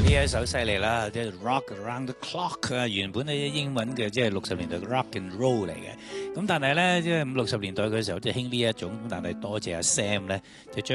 呢一首犀利啦，即係 Rock Around the Clock 啊，原本咧英文嘅即係60年代嘅 Rock and Roll 嚟嘅。咁但係咧，即係50、60年代嘅時候，即係興呢一種。咁但係多謝阿 Sam 咧，就將